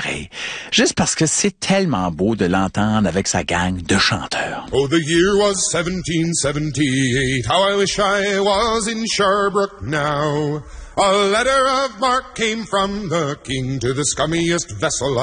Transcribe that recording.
pareil. Juste parce que c'est tellement beau de l'entendre avec sa gang de chanteurs. Oh, the year was 1778. How I wish I was in Sherbrooke now. A letter of marque came from the king to the scummiest vessel